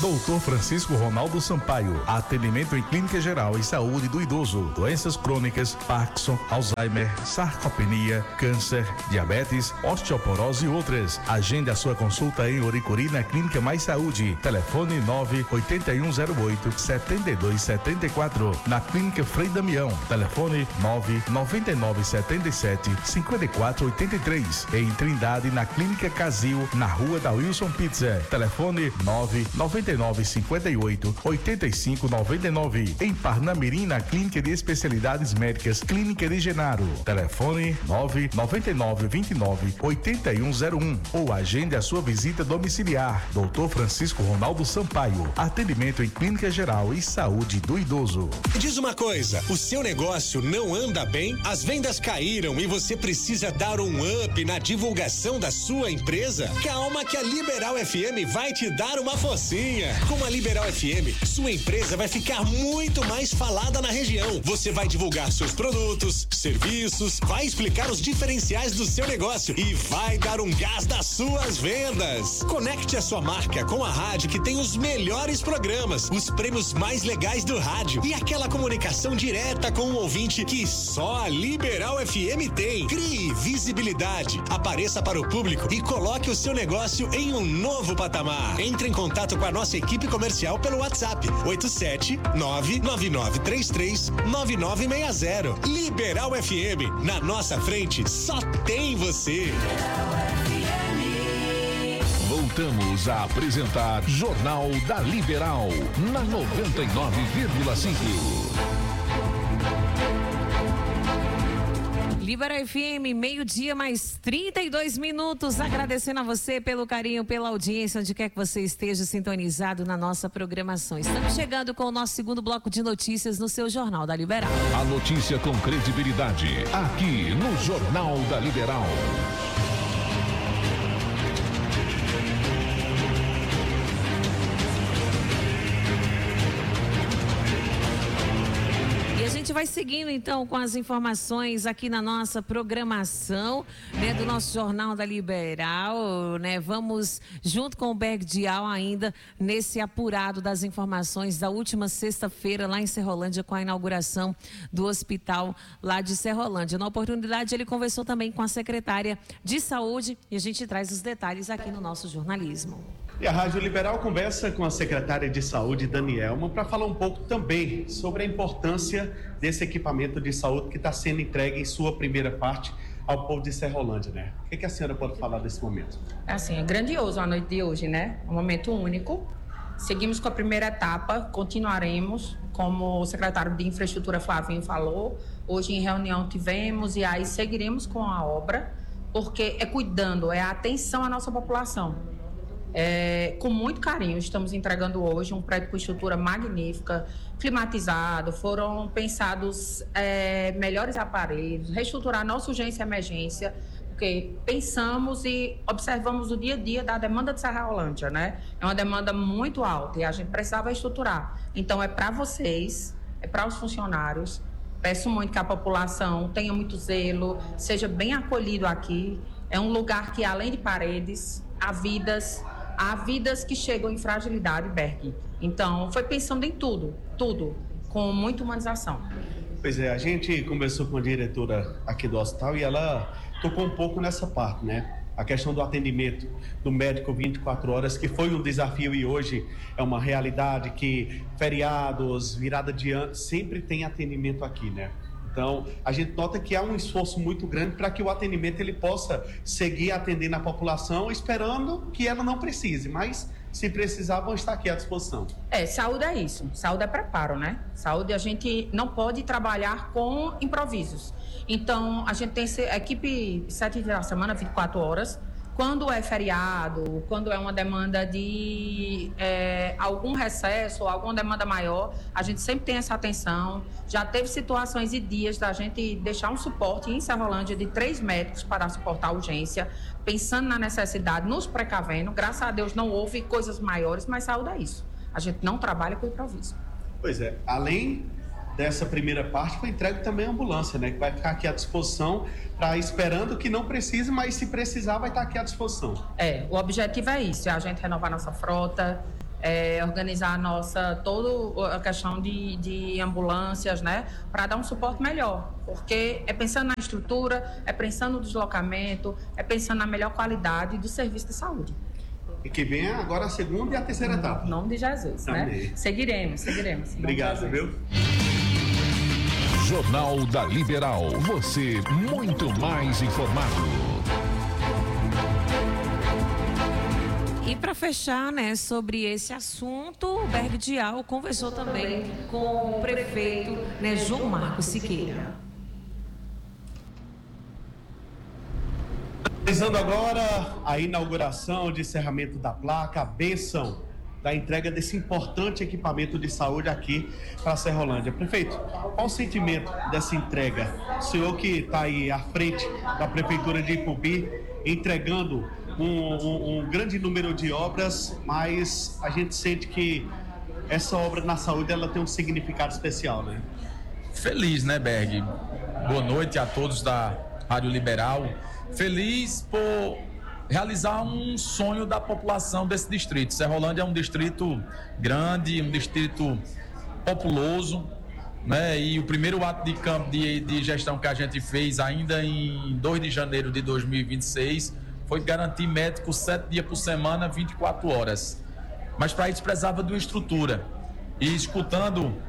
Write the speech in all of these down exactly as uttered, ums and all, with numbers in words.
doutor Francisco Ronaldo Sampaio. Atendimento em clínica geral e saúde do idoso. Doenças crônicas, Parkinson, Alzheimer, sarcopenia, câncer, diabetes, osteoporose e outras. Agende a sua consulta em Oricuri na Clínica Mais Saúde. Telefone nove oito um zero oito sete dois sete quatro. Na Clínica Frei Damião. Telefone nove nove nove sete sete cinco quatro oito três. Em Trindade, na Clínica Casil, na Rua da Wilson Pizza. Telefone nove nove nove cinco oito oito cinco nove nove. Em Parnamirim, na Clínica de Especialidades Médicas Clínica de Genaro. Telefone nove nove nove dois nove oito um zero um. Ou agende a sua visita domiciliar. doutor Francisco Ronaldo Sampaio. Atendimento em clínica geral e saúde do idoso. Diz uma coisa, o seu negócio não anda bem? As vendas caíram e você precisa dar um up na divulgação da sua empresa? Calma que a Liberal F M vai te dar uma forcinha. Com a Liberal F M, sua empresa vai ficar muito mais falada na região. Você vai divulgar seus produtos, serviços, vai explicar os diferenciais do seu negócio e vai dar um gás nas suas vendas. Conecte a sua marca com a rádio que tem os melhores programas, os prêmios mais legais do rádio e aquela comunicação direta com o ouvinte que só a Liberal F M tem. Crie visibilidade, apareça para o público e coloque o seu negócio em um novo patamar. Entre em contato com a nossa equipe comercial pelo WhatsApp oito sete nove nove nove três três nove nove seis zero. Liberal F M, na nossa frente só tem você. Voltamos a apresentar Jornal da Liberal na noventa e nove vírgula cinco. Liberal F M, meio-dia mais trinta e dois minutos, agradecendo a você pelo carinho, pela audiência, onde quer que você esteja sintonizado na nossa programação. Estamos chegando com o nosso segundo bloco de notícias no seu Jornal da Liberal. A notícia com credibilidade, aqui no Jornal da Liberal. A gente vai seguindo então com as informações aqui na nossa programação, né, do nosso Jornal da Liberal, né? Vamos junto com o Berg Dial ainda nesse apurado das informações da última sexta-feira lá em Serrolândia com a inauguração do hospital lá de Serrolândia. Na oportunidade ele conversou também com a secretária de Saúde e a gente traz os detalhes aqui no nosso jornalismo. E a Rádio Liberal conversa com a secretária de Saúde, Danielma, para falar um pouco também sobre a importância desse equipamento de saúde que está sendo entregue em sua primeira parte ao povo de Serrolândia, né? O que, que a senhora pode falar desse momento? Assim, é grandioso a noite de hoje, né? Um momento único. Seguimos com a primeira etapa, continuaremos, como o secretário de Infraestrutura Flavinho falou. Hoje em reunião tivemos e aí seguiremos com a obra, porque é cuidando, é a atenção à nossa população. É, com muito carinho, estamos entregando hoje um prédio com estrutura magnífica, climatizado, foram pensados é, melhores aparelhos, reestruturar nossa urgência e emergência, porque pensamos e observamos o dia a dia da demanda de Serrolândia, né? É uma demanda muito alta e a gente precisava estruturar. Então é para vocês, é para os funcionários. Peço muito que a população tenha muito zelo, seja bem acolhido aqui. É um lugar que, além de paredes, há vidas... Há vidas que chegam em fragilidade, Berg. Então, foi pensando em tudo, tudo, com muita humanização. Pois é, a gente conversou com a diretora aqui do hospital e ela tocou um pouco nessa parte, né? A questão do atendimento do médico vinte e quatro horas, que foi um desafio e hoje é uma realidade, que feriados, virada de ano, sempre tem atendimento aqui, né? Então, a gente nota que há um esforço muito grande para que o atendimento ele possa seguir atendendo a população, esperando que ela não precise, mas se precisar, vão estar aqui à disposição. É, saúde é isso, saúde é preparo, né? Saúde a gente não pode trabalhar com improvisos. Então, a gente tem a equipe sete dias da semana, vinte e quatro horas. Quando é feriado, quando é uma demanda de é, algum recesso ou alguma demanda maior, a gente sempre tem essa atenção. Já teve situações e dias da gente deixar um suporte em Serrolândia de três médicos para suportar a urgência, pensando na necessidade, nos precavendo. Graças a Deus não houve coisas maiores, mas saúde é isso. A gente não trabalha com improviso. Pois é, além dessa primeira parte foi entregue também a ambulância, né? Que vai ficar aqui à disposição, para esperando que não precise, mas se precisar vai estar aqui à disposição. É, o objetivo é isso, é a gente renovar nossa frota, é, organizar a nossa, toda a questão de, de ambulâncias, né, para dar um suporte melhor, porque é pensando na estrutura, é pensando no deslocamento, é pensando na melhor qualidade do serviço de saúde. E que vem agora a segunda e a terceira etapa. Em nome de Jesus, né? Amém. Seguiremos, seguiremos. Obrigado, viu? Jornal da Liberal. Você muito mais informado. E para fechar, né, sobre esse assunto, o Berg Dial conversou também com o prefeito, né, João Marcos Siqueira. Realizando agora a inauguração de encerramento da placa, a bênção da entrega desse importante equipamento de saúde aqui para a Serrolândia. Prefeito, qual o sentimento dessa entrega? O senhor que está aí à frente da Prefeitura de Ipubi, entregando um, um, um grande número de obras, mas a gente sente que essa obra na saúde ela tem um significado especial, né? Feliz, né, Berg? Boa noite a todos da Rádio Liberal. Feliz por realizar um sonho da população desse distrito. Serrolândia é um distrito grande, um distrito populoso, né? E o primeiro ato de campo de, de gestão que a gente fez ainda em dois de janeiro de dois mil e vinte e seis foi garantir médico sete dias por semana, vinte e quatro horas. Mas para isso precisava de uma estrutura. E escutando o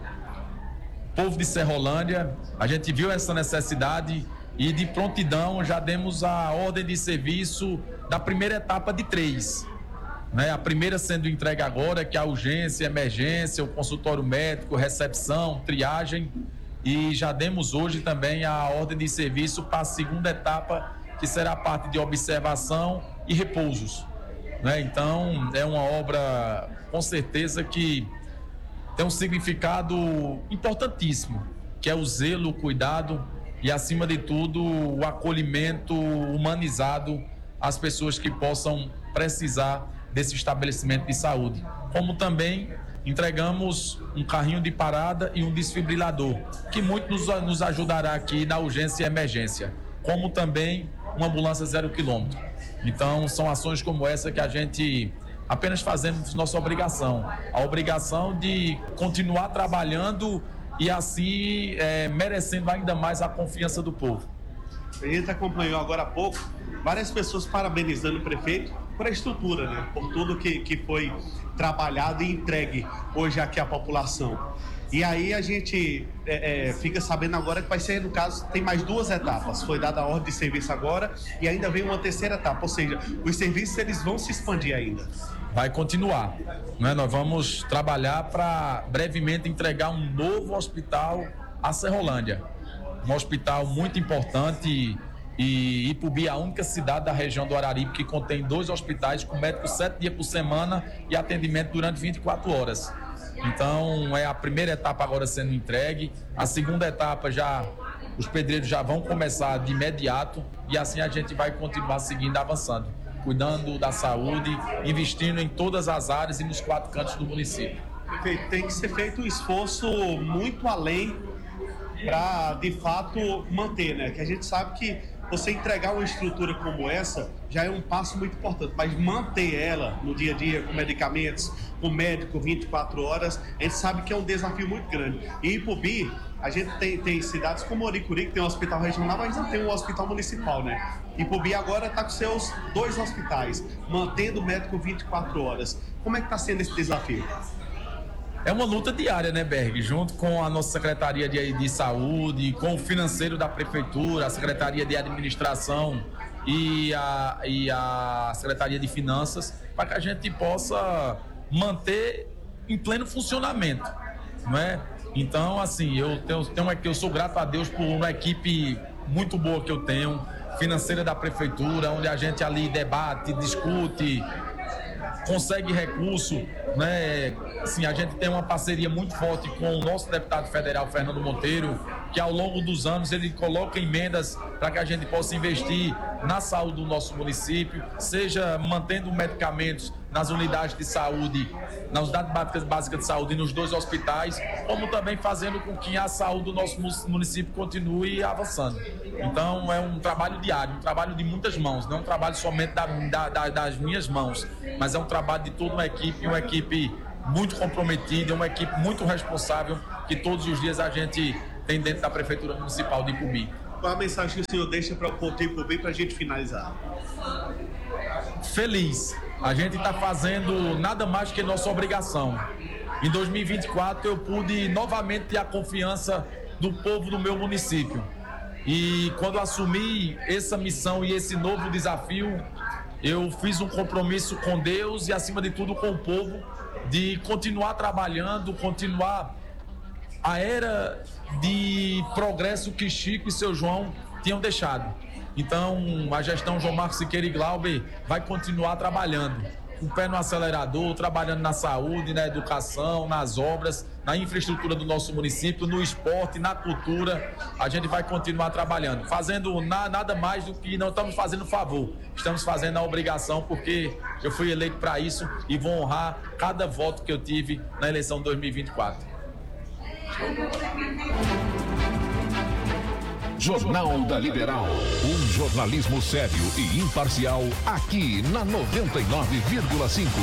povo de Serrolândia, a gente viu essa necessidade e de prontidão já demos a ordem de serviço da primeira etapa de três. Né? A primeira sendo entregue agora, que é a urgência, emergência, o consultório médico, recepção, triagem. E já demos hoje também a ordem de serviço para a segunda etapa, que será a parte de observação e repousos. Né? Então, é uma obra, com certeza, que tem um significado importantíssimo, que é o zelo, o cuidado e, acima de tudo, o acolhimento humanizado às pessoas que possam precisar desse estabelecimento de saúde. Como também entregamos um carrinho de parada e um desfibrilador, que muito nos, nos ajudará aqui na urgência e emergência, como também uma ambulância zero quilômetro. Então, são ações como essa que a gente apenas fazemos nossa obrigação, a obrigação de continuar trabalhando e assim é, merecendo ainda mais a confiança do povo. A gente acompanhou agora há pouco várias pessoas parabenizando o prefeito por a estrutura, né? Por tudo que, que foi trabalhado e entregue hoje aqui à população. E aí a gente é, é, fica sabendo agora que vai ser, no caso, tem mais duas etapas. Foi dada a ordem de serviço agora e ainda vem uma terceira etapa. Ou seja, os serviços eles vão se expandir ainda. Vai continuar, né? Nós vamos trabalhar para brevemente entregar um novo hospital à Serrolândia. Um hospital muito importante e Ipubi é a única cidade da região do Araripe que contém dois hospitais com médicos sete dias por semana e atendimento durante vinte e quatro horas. Então, é a primeira etapa agora sendo entregue. A segunda etapa já, os pedreiros já vão começar de imediato e assim a gente vai continuar seguindo, avançando, cuidando da saúde, investindo em todas as áreas e nos quatro cantos do município. Tem que ser feito um esforço muito além para, de fato, manter, né? Que a gente sabe que você entregar uma estrutura como essa já é um passo muito importante, mas manter ela no dia a dia com medicamentos, com médico vinte e quatro horas, a gente sabe que é um desafio muito grande. E em Ipubi, a gente tem, tem cidades como Oricuri, que tem um hospital regional, mas não tem um hospital municipal, né? Ipubi agora está com seus dois hospitais, mantendo o médico vinte e quatro horas. Como é que está sendo esse desafio? É uma luta diária, né, Berg? Junto com a nossa Secretaria de, de Saúde, com o financeiro da Prefeitura, a Secretaria de Administração e a, e a Secretaria de Finanças, para que a gente possa manter em pleno funcionamento, não é? Então, assim, eu, tenho, tenho, eu sou grato a Deus por uma equipe muito boa que eu tenho, financeira da Prefeitura, onde a gente ali debate, discute, consegue recurso, né? Assim, a gente tem uma parceria muito forte com o nosso deputado federal, Fernando Monteiro, que ao longo dos anos ele coloca emendas para que a gente possa investir na saúde do nosso município, seja mantendo medicamentos nas unidades de saúde, nas unidades básicas, básicas de saúde e nos dois hospitais, como também fazendo com que a saúde do nosso município continue avançando. Então é um trabalho diário, um trabalho de muitas mãos, não é um trabalho somente da, da, da, das minhas mãos, mas é um trabalho de toda uma equipe, uma equipe muito comprometida, uma equipe muito responsável que todos os dias a gente tem dentro da Prefeitura Municipal de Ipubi. Qual a mensagem que o senhor deixa para o povo de Ipubi para a gente finalizar? Feliz. A gente está fazendo nada mais que nossa obrigação. Em dois mil e vinte e quatro eu pude novamente ter a confiança do povo do meu município. E quando assumi essa missão e esse novo desafio, eu fiz um compromisso com Deus e, acima de tudo, com o povo, de continuar trabalhando, continuar a era de progresso que Chico e seu João tinham deixado. Então, a gestão João Marcos Siqueira e Glauber vai continuar trabalhando, com o pé no acelerador, trabalhando na saúde, na educação, nas obras, na infraestrutura do nosso município, no esporte, na cultura. A gente vai continuar trabalhando, fazendo na, nada mais do que não estamos fazendo favor, estamos fazendo a obrigação, porque eu fui eleito para isso e vou honrar cada voto que eu tive na eleição de dois mil e vinte e quatro. Jornal da Liberal, um jornalismo sério e imparcial aqui na noventa e nove vírgula cinco.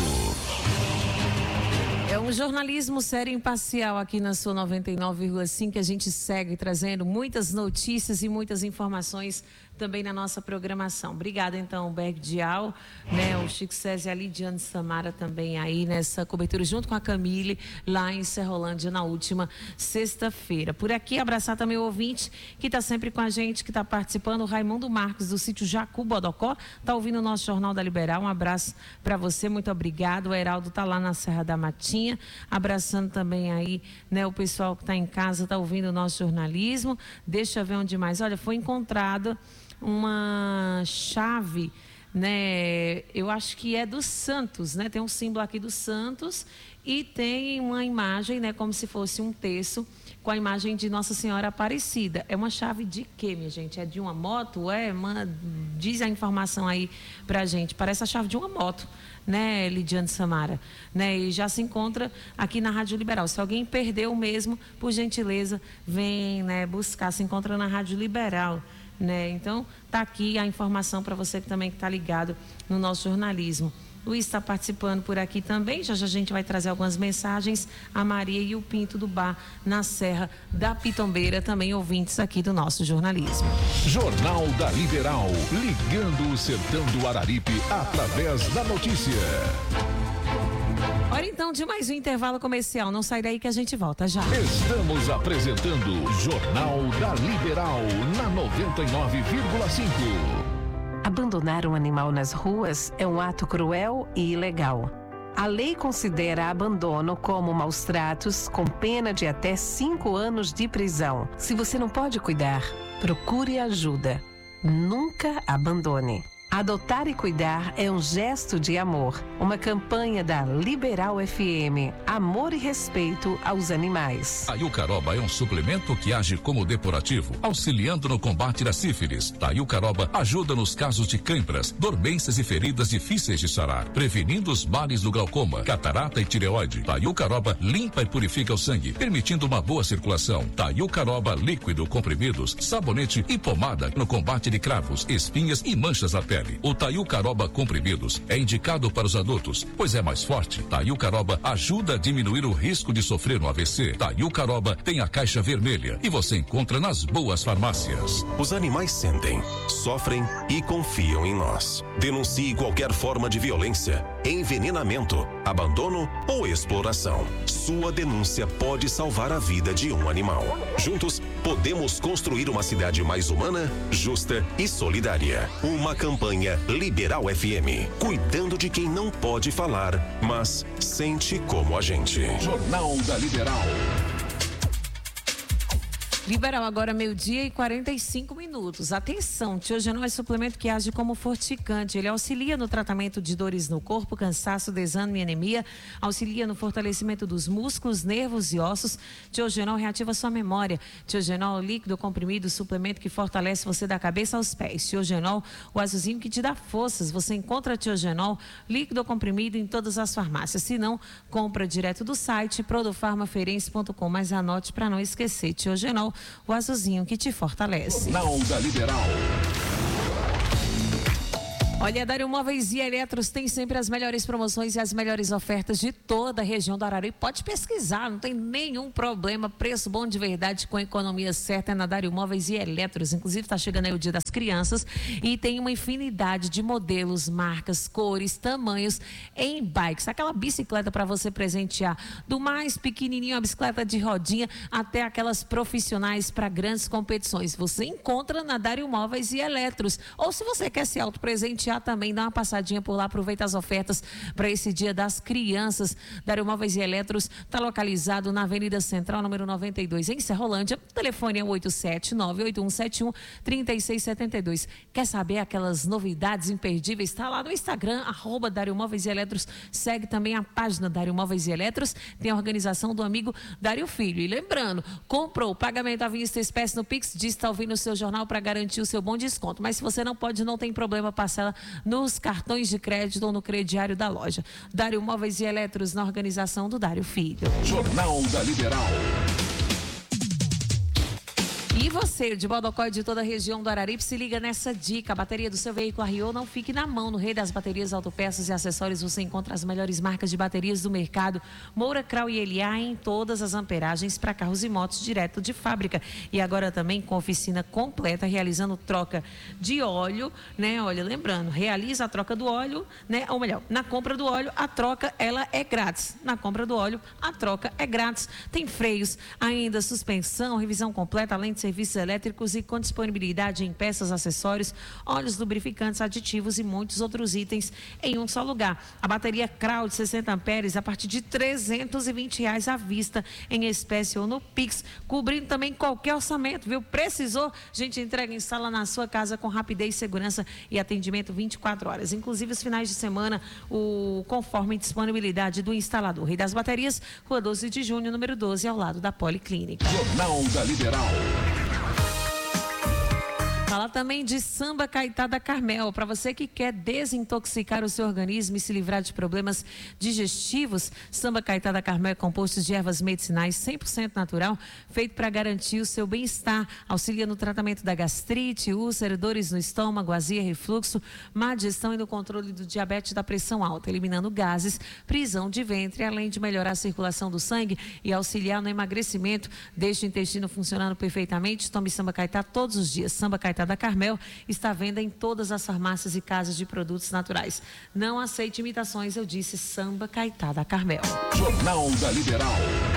É um jornalismo sério e imparcial aqui na sua noventa e nove vírgula cinco, que a gente segue trazendo muitas notícias e muitas informações também na nossa programação. Obrigada, então, Berg Dial, né, o Chico César e a Lidiane Samara também aí nessa cobertura, junto com a Camille, lá em Serrolândia, na última sexta-feira. Por aqui, abraçar também o ouvinte que está sempre com a gente, que está participando, o Raimundo Marcos, do sítio Jacu Bodocó, está ouvindo o nosso Jornal da Liberal. Um abraço para você, muito obrigado. O Heraldo está lá na Serra da Matinha, abraçando também aí, né, o pessoal que está em casa, está ouvindo o nosso jornalismo. Deixa eu ver onde mais. Olha, foi encontrada uma chave, né, eu acho que é do Santos, né, tem um símbolo aqui do Santos e tem uma imagem, né, como se fosse um terço com a imagem de Nossa Senhora Aparecida. É uma chave de quê, minha gente? É de uma moto? É uma... Diz a informação aí pra gente. Parece a chave de uma moto, né, Lidiane Samara? Né? E já se encontra aqui na Rádio Liberal. Se alguém perdeu mesmo, por gentileza, vem, né, buscar. Se encontra na Rádio Liberal. Né? Então, tá aqui a informação para você que também está ligado no nosso jornalismo. Luiz está participando por aqui também. Já já a gente vai trazer algumas mensagens. A Maria e o Pinto do Bar na Serra da Pitombeira, também ouvintes aqui do nosso jornalismo. Jornal da Liberal, ligando o sertão do Araripe através da notícia. Hora então de mais um intervalo comercial. Não sai daí que a gente volta já. Estamos apresentando Jornal da Liberal na noventa e nove vírgula cinco. Abandonar um animal nas ruas é um ato cruel e ilegal. A lei considera abandono como maus tratos, com pena de até cinco anos de prisão. Se você não pode cuidar, procure ajuda. Nunca abandone. Adotar e cuidar é um gesto de amor. Uma campanha da Liberal F M. Amor e respeito aos animais. Taiucaroba é um suplemento que age como depurativo, auxiliando no combate da sífilis. Taiucaroba ajuda nos casos de cãibras, dormências e feridas difíceis de sarar, prevenindo os males do glaucoma, catarata e tireoide. Taiucaroba limpa e purifica o sangue, permitindo uma boa circulação. Taiucaroba líquido, comprimidos, sabonete e pomada no combate de cravos, espinhas e manchas na pele. O Taiucaroba comprimidos é indicado para os adultos, pois é mais forte. Taiucaroba ajuda a diminuir o risco de sofrer um A V C. Taiucaroba tem a caixa vermelha e você encontra nas boas farmácias. Os animais sentem, sofrem e confiam em nós. Denuncie qualquer forma de violência, envenenamento, abandono ou exploração. Sua denúncia pode salvar a vida de um animal. Juntos, podemos construir uma cidade mais humana, justa e solidária. Uma campanha Liberal F M. Cuidando de quem não pode falar, mas sente como a gente. Jornal da Liberal. Liberal agora meio-dia e quarenta e cinco minutos. Atenção, Tiogenol é suplemento que age como fortificante. Ele auxilia no tratamento de dores no corpo, cansaço, desânimo e anemia. Auxilia no fortalecimento dos músculos, nervos e ossos. Tiogenol reativa sua memória. Tiogenol líquido comprimido, suplemento que fortalece você da cabeça aos pés. Tiogenol, o azulzinho que te dá forças. Você encontra Tiogenol líquido comprimido em todas as farmácias. Se não, compra direto do site produfarmafeirense ponto com. Mas anote para não esquecer, Tiogenol, o azulzinho que te fortalece. Jornal da Liberal. Olha, Dário Móveis e Eletros tem sempre as melhores promoções e as melhores ofertas de toda a região do Arari. Pode pesquisar, não tem nenhum problema. Preço bom de verdade com a economia certa é na Dário Móveis e Eletros. Inclusive está chegando aí o Dia das Crianças e tem uma infinidade de modelos, marcas, cores, tamanhos em bikes. Aquela bicicleta para você presentear, do mais pequenininho, a bicicleta de rodinha, até aquelas profissionais para grandes competições. Você encontra na Dário Móveis e Eletros. Ou se você quer se autopresentear também, dá uma passadinha por lá, aproveita as ofertas para esse Dia das Crianças. Dário Móveis e Eletros está localizado na Avenida Central, número noventa e dois, em Serrolândia. O telefone é oito sete nove oito um sete um três seis sete dois. Quer saber aquelas novidades imperdíveis? Está lá no Instagram, arroba Dário Móveis e Eletros. Segue também a página Dário Móveis e Eletros. Tem a organização do amigo Dário Filho. E lembrando, comprou, pagamento à vista, espécie no Pix, diz que está ouvindo o seu jornal para garantir o seu bom desconto. Mas se você não pode, não tem problema, parcela nos cartões de crédito ou no crediário da loja. Dário Móveis e Eletros, na organização do Dário Filho. Jornal da Liberal. E você, de Bodocó e de toda a região do Araripe, se liga nessa dica. A bateria do seu veículo arriou, não fique na mão. No Rei das Baterias, Autopeças e Acessórios, você encontra as melhores marcas de baterias do mercado. Moura, Krau e Eliá em todas as amperagens para carros e motos direto de fábrica. E agora também com oficina completa, realizando troca de óleo, né? Olha, lembrando, realiza a troca do óleo, né? Ou melhor, na compra do óleo, a troca, ela é grátis. Na compra do óleo, a troca é grátis. Tem freios, ainda suspensão, revisão completa, além de serviços elétricos e com disponibilidade em peças, acessórios, óleos lubrificantes, aditivos e muitos outros itens em um só lugar. A bateria Krau de sessenta amperes a partir de trezentos e vinte reais à vista, em espécie ou no Pix, cobrindo também qualquer orçamento, viu? Precisou? A gente entrega e instala na sua casa com rapidez, segurança e atendimento vinte e quatro horas. Inclusive os finais de semana, o conforme disponibilidade do instalador. Rei das Baterias, Rua doze de junho, número doze, ao lado da Policlínica. Jornal da Liberal. Fala também de Samba Caetá Carmel, para você que quer desintoxicar o seu organismo e se livrar de problemas digestivos. Samba Caetá Carmel é composto de ervas medicinais cem por cento natural, feito para garantir o seu bem-estar, auxilia no tratamento da gastrite, úlcera, dores no estômago, azia, refluxo, má digestão e no controle do diabetes e da pressão alta, eliminando gases, prisão de ventre, além de melhorar a circulação do sangue e auxiliar no emagrecimento. Deixa o intestino funcionando perfeitamente. Tome Samba Caetá todos os dias. Samba Caetá da Carmel está à venda em todas as farmácias e casas de produtos naturais. Não aceite imitações, eu disse Samba Caetá da Carmel. Jornal da Liberal.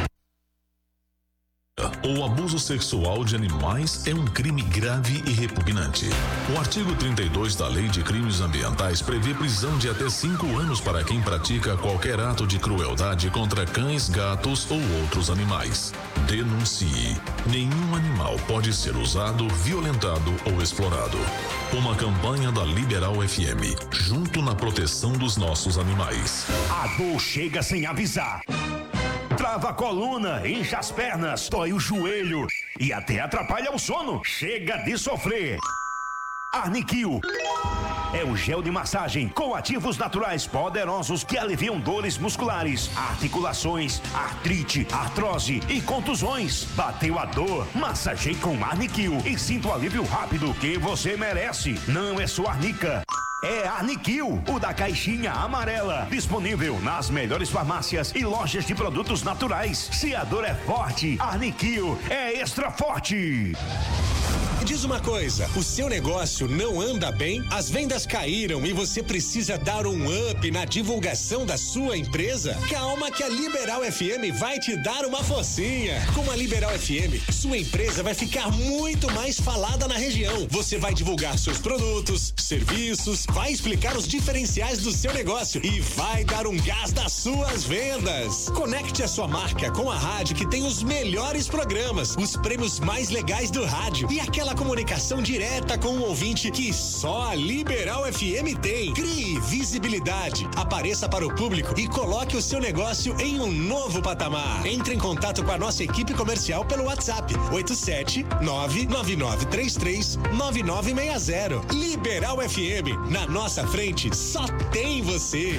O abuso sexual de animais é um crime grave e repugnante. O artigo trinta e dois da Lei de Crimes Ambientais prevê prisão de até cinco anos para quem pratica qualquer ato de crueldade contra cães, gatos ou outros animais. Denuncie. Nenhum animal pode ser usado, violentado ou explorado. Uma campanha da Liberal F M, junto na proteção dos nossos animais. A dor chega sem avisar. Trava a coluna, incha as pernas, dói o joelho e até atrapalha o sono. Chega de sofrer. Arniquil é o gel de massagem com ativos naturais poderosos que aliviam dores musculares, articulações, artrite, artrose e contusões. Bateu a dor? Massageie com Arniquil e sinta o alívio rápido que você merece. Não é só arnica. É Arniquil, o da caixinha amarela, disponível nas melhores farmácias e lojas de produtos naturais. Se a dor é forte, Arniquil é extra forte. Diz uma coisa, o seu negócio não anda bem? As vendas caíram e você precisa dar um up na divulgação da sua empresa? Calma que a Liberal F M vai te dar uma forcinha. Com a Liberal F M, sua empresa vai ficar muito mais falada na região. Você vai divulgar seus produtos, serviços, vai explicar os diferenciais do seu negócio e vai dar um gás nas suas vendas. Conecte a sua marca com a rádio que tem os melhores programas, os prêmios mais legais do rádio e aquela comunicação direta com o ouvinte que só a Liberal F M tem. Crie visibilidade, apareça para o público e coloque o seu negócio em um novo patamar. Entre em contato com a nossa equipe comercial pelo WhatsApp oito sete nove nove nove três três nove nove seis zero. Liberal F M, na nossa frente só tem você.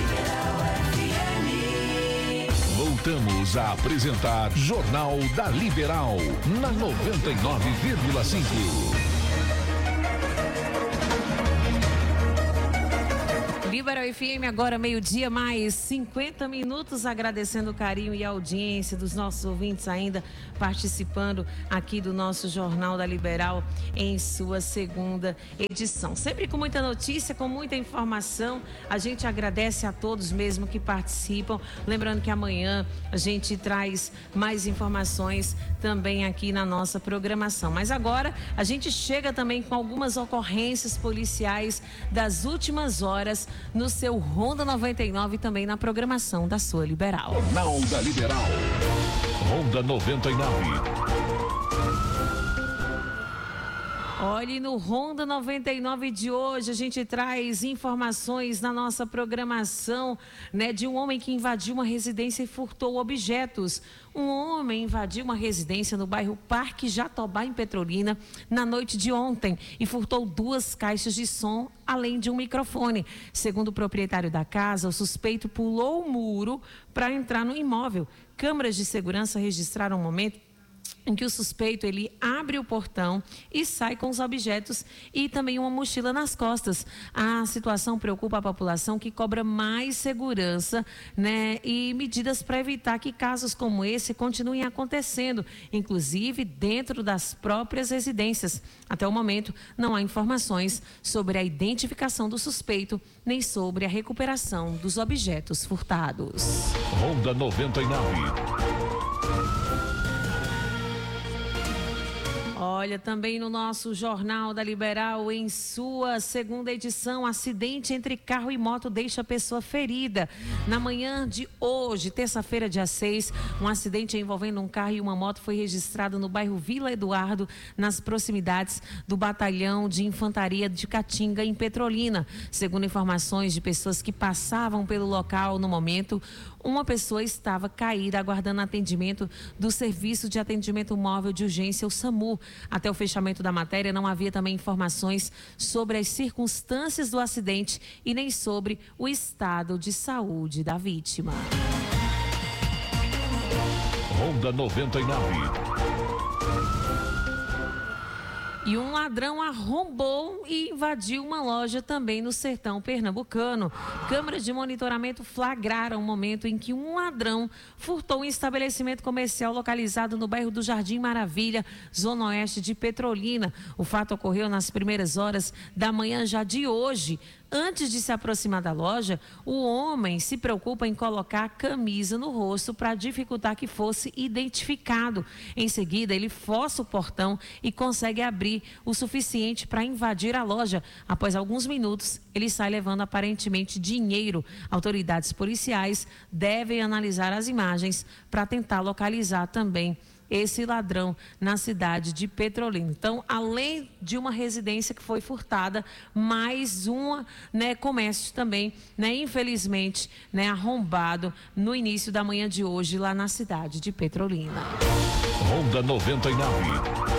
Voltamos a apresentar Jornal da Liberal na noventa e nove vírgula cinco. Liberal F M, agora meio-dia, mais cinquenta minutos, agradecendo o carinho e a audiência dos nossos ouvintes ainda participando aqui do nosso Jornal da Liberal em sua segunda edição. Sempre com muita notícia, com muita informação, a gente agradece a todos mesmo que participam. Lembrando que amanhã a gente traz mais informações também aqui na nossa programação. Mas agora a gente chega também com algumas ocorrências policiais das últimas horas no seu Ronda noventa e nove e também na programação da sua Liberal. Jornal da Liberal. Ronda noventa e nove. Olhe, no Ronda noventa e nove de hoje a gente traz informações na nossa programação, né, de um homem que invadiu uma residência e furtou objetos. Um homem invadiu uma residência no bairro Parque Jatobá, em Petrolina, na noite de ontem e furtou duas caixas de som, além de um microfone. Segundo o proprietário da casa, o suspeito pulou o muro para entrar no imóvel. Câmeras de segurança registraram o momento em que o suspeito ele abre o portão e sai com os objetos e também uma mochila nas costas. A situação preocupa a população, que cobra mais segurança, né, e medidas para evitar que casos como esse continuem acontecendo, inclusive dentro das próprias residências. Até o momento, não há informações sobre a identificação do suspeito, nem sobre a recuperação dos objetos furtados. Ronda noventa e nove. Olha, também no nosso Jornal da Liberal, em sua segunda edição, acidente entre carro e moto deixa a pessoa ferida. Na manhã de hoje, terça-feira, dia seis, um acidente envolvendo um carro e uma moto foi registrado no bairro Vila Eduardo, nas proximidades do Batalhão de Infantaria de Catinga, em Petrolina. Segundo informações de pessoas que passavam pelo local no momento, uma pessoa estava caída aguardando atendimento do Serviço de Atendimento Móvel de Urgência, o SAMU. Até o fechamento da matéria, não havia também informações sobre as circunstâncias do acidente e nem sobre o estado de saúde da vítima. Ronda noventa e nove. E um ladrão arrombou e invadiu uma loja também no sertão pernambucano. Câmeras de monitoramento flagraram o momento em que um ladrão furtou um estabelecimento comercial localizado no bairro do Jardim Maravilha, zona oeste de Petrolina. O fato ocorreu nas primeiras horas da manhã já de hoje. Antes de se aproximar da loja, o homem se preocupa em colocar a camisa no rosto para dificultar que fosse identificado. Em seguida, ele força o portão e consegue abrir o suficiente para invadir a loja. Após alguns minutos, ele sai levando aparentemente dinheiro. Autoridades policiais devem analisar as imagens para tentar localizar também esse ladrão na cidade de Petrolina. Então, além de uma residência que foi furtada, mais um, né, comércio também, né, infelizmente, né, arrombado no início da manhã de hoje lá na cidade de Petrolina. Ronda noventa e nove.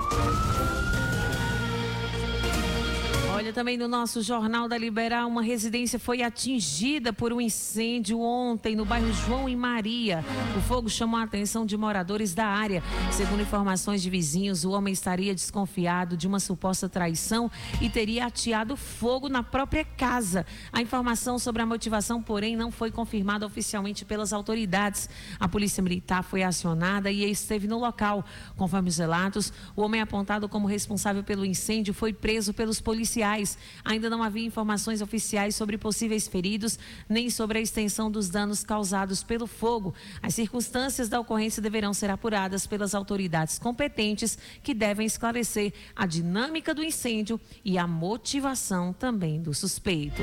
Olha, também no nosso Jornal da Liberal, uma residência foi atingida por um incêndio ontem no bairro João e Maria. O fogo chamou a atenção de moradores da área. Segundo informações de vizinhos, o homem estaria desconfiado de uma suposta traição e teria ateado fogo na própria casa. A informação sobre a motivação, porém, não foi confirmada oficialmente pelas autoridades. A polícia militar foi acionada e esteve no local. Conforme os relatos, o homem apontado como responsável pelo incêndio foi preso pelos policiais. Ainda não havia informações oficiais sobre possíveis feridos, nem sobre a extensão dos danos causados pelo fogo. As circunstâncias da ocorrência deverão ser apuradas pelas autoridades competentes, que devem esclarecer a dinâmica do incêndio e a motivação também do suspeito.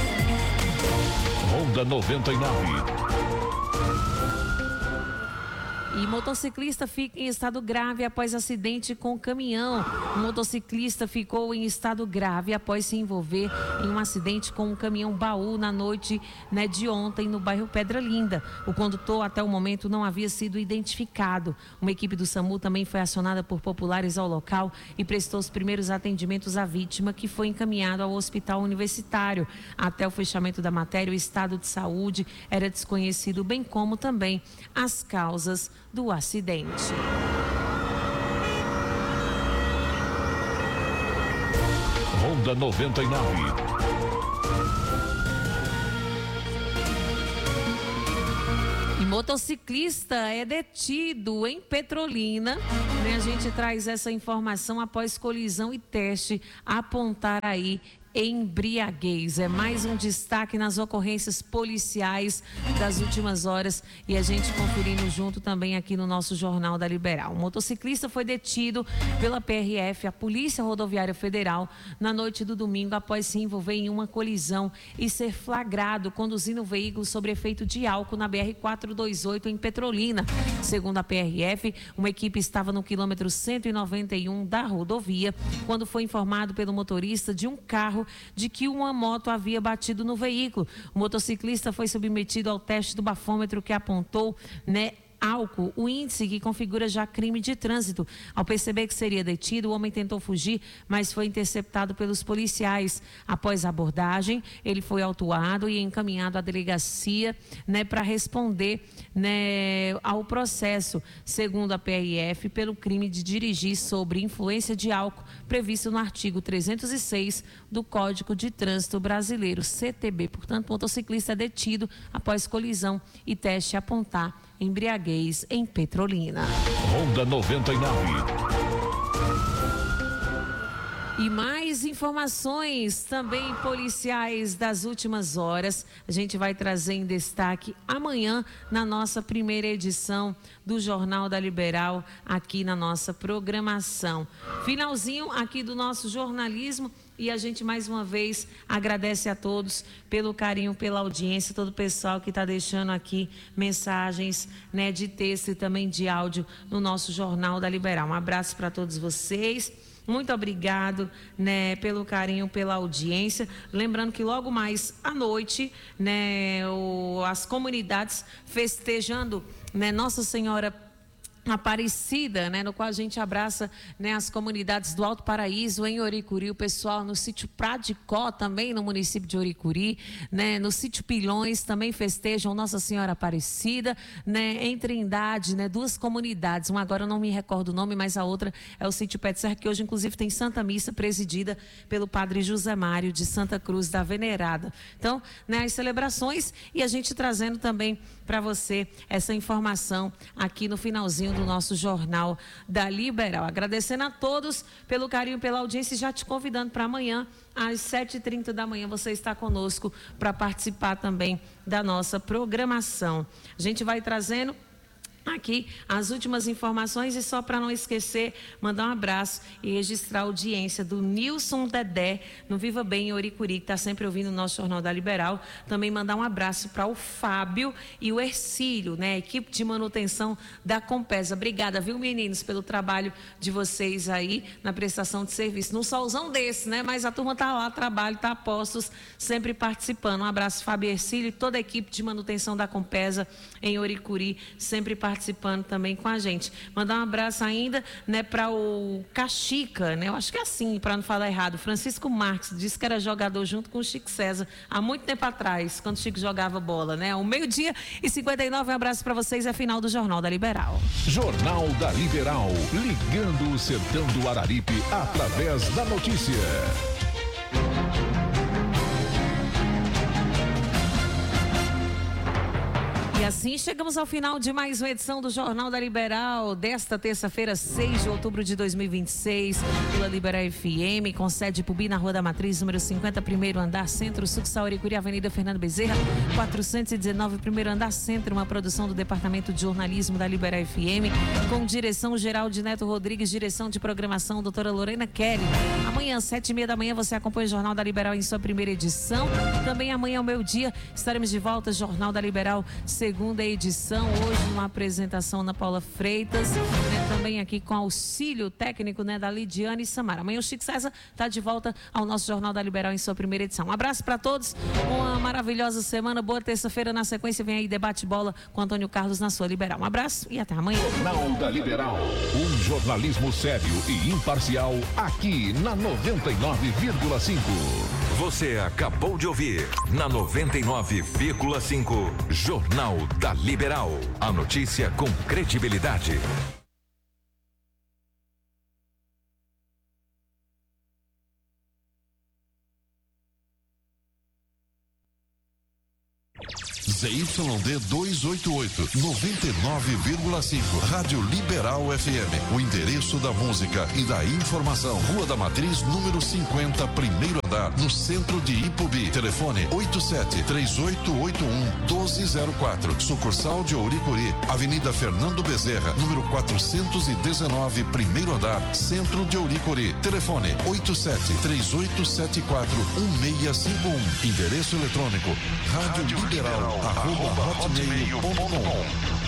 Ronda noventa e nove. E motociclista fica em estado grave após acidente com caminhão. O motociclista ficou em estado grave após se envolver em um acidente com um caminhão baú na noite, né, de ontem no bairro Pedra Linda. O condutor até o momento não havia sido identificado. Uma equipe do SAMU também foi acionada por populares ao local e prestou os primeiros atendimentos à vítima, que foi encaminhado ao hospital universitário. Até o fechamento da matéria, o estado de saúde era desconhecido, bem como também as causas do acidente. Ronda noventa e nove. Motociclista é detido em Petrolina. Né? A gente traz essa informação após colisão e teste apontar aí embriaguez. É mais um destaque nas ocorrências policiais das últimas horas e a gente conferindo junto também aqui no nosso Jornal da Liberal. O motociclista foi detido pela P R F, a Polícia Rodoviária Federal, na noite do domingo após se envolver em uma colisão e ser flagrado conduzindo o veículo sob efeito de álcool na B R quatrocentos e vinte e oito em Petrolina. Segundo a P R F, uma equipe estava no quilômetro cento e noventa e um da rodovia quando foi informado pelo motorista de um carro de que uma moto havia batido no veículo. O motociclista foi submetido ao teste do bafômetro que apontou, né, álcool, o índice que configura já crime de trânsito. Ao perceber que seria detido, o homem tentou fugir, mas foi interceptado pelos policiais. Após a abordagem, ele foi autuado e encaminhado à delegacia, né, para responder, né, ao processo, segundo a P R F, pelo crime de dirigir sobre influência de álcool, previsto no artigo trezentos e seis do Código de Trânsito Brasileiro, C T B. Portanto, o motociclista é detido após colisão e teste apontar embriaguez em Petrolina. Ronda noventa e nove. E mais informações também policiais das últimas horas. A gente vai trazer em destaque amanhã na nossa primeira edição do Jornal da Liberal aqui na nossa programação. Finalzinho aqui do nosso jornalismo. E a gente mais uma vez agradece a todos pelo carinho, pela audiência, todo o pessoal que está deixando aqui mensagens, né, de texto e também de áudio no nosso Jornal da Liberal. Um abraço para todos vocês. Muito obrigado, né, pelo carinho, pela audiência. Lembrando que logo mais à noite, né, o, as comunidades festejando, né, Nossa Senhora Aparecida, né, no qual a gente abraça, né, as comunidades do Alto Paraíso em Oricuri, o pessoal no sítio Pradicó também no município de Oricuri, né, no sítio Pilões também festejam Nossa Senhora Aparecida, né, em Trindade, né, duas comunidades, uma agora eu não me recordo o nome, mas a outra é o sítio Pé de Serra, que hoje inclusive tem Santa Missa presidida pelo Padre José Mário de Santa Cruz da Venerada. Então, né, as celebrações e a gente trazendo também para você essa informação aqui no finalzinho do nosso Jornal da Liberal. Agradecendo a todos pelo carinho, pela audiência e já te convidando para amanhã, às sete e trinta da manhã, você está conosco para participar também da nossa programação. A gente vai trazendo aqui as últimas informações e só para não esquecer, mandar um abraço e registrar a audiência do Nilson Dedé no Viva Bem em Oricuri, que está sempre ouvindo o nosso Jornal da Liberal. Também mandar um abraço para o Fábio e o Ercílio, né, equipe de manutenção da Compesa. Obrigada, viu, meninos, pelo trabalho de vocês aí na prestação de serviço. Num solzão desse, né, mas a turma está lá, trabalho, está a postos, sempre participando. Um abraço, Fábio e Ercílio e toda a equipe de manutenção da Compesa em Oricuri, sempre participando. participando também com a gente. Mandar um abraço ainda, né, para o Caxica, né? Eu acho que é assim, para não falar errado. Francisco Marques disse que era jogador junto com o Chico César há muito tempo atrás, quando o Chico jogava bola, né? O meio-dia e cinquenta e nove, um abraço para vocês, é final do Jornal da Liberal. Jornal da Liberal, ligando o sertão do Araripe através da notícia. E assim chegamos ao final de mais uma edição do Jornal da Liberal, desta terça-feira, seis de outubro de dois mil e vinte e seis, pela Liberal F M, com sede Pubi na Rua da Matriz, número cinquenta, primeiro andar, Centro, Sucursal Oricuri, Avenida Fernando Bezerra, quatrocentos e dezenove, primeiro andar, Centro, uma produção do Departamento de Jornalismo da Liberal F M, com direção geral de Neto Rodrigues, direção de programação, doutora Lorena Kelly. Amanhã, às sete e meia da manhã, você acompanha o Jornal da Liberal em sua primeira edição. Também amanhã, ao meio-dia, estaremos de volta, Jornal da Liberal, segunda edição, hoje uma apresentação na Paula Freitas, né, também aqui com auxílio técnico, né, da Lidiane Samara. Amanhã o Chico César está de volta ao nosso Jornal da Liberal em sua primeira edição. Um abraço para todos, uma maravilhosa semana, boa terça-feira. Na sequência vem aí Debate Bola com Antônio Carlos na sua Liberal. Um abraço e até amanhã. Jornal da Liberal, um jornalismo sério e imparcial aqui na noventa e nove vírgula cinco. Você acabou de ouvir na noventa e nove vírgula cinco Jornal da Liberal. A notícia com credibilidade. Z Y D duzentos e oitenta e oito, noventa e nove vírgula cinco. Rádio Liberal F M. O endereço da música e da informação. Rua da Matriz, número cinquenta, primeiro andar, no centro de Ipubi. Telefone oito sete três oito oito um doze zero quatro. Sucursal de Ouricuri. Avenida Fernando Bezerra, número quatrocentos e dezenove, primeiro andar, centro de Ouricuri. Telefone oito sete três oito sete quatro um seis cinco um. Endereço eletrônico rádio liberal arroba hotmail ponto com.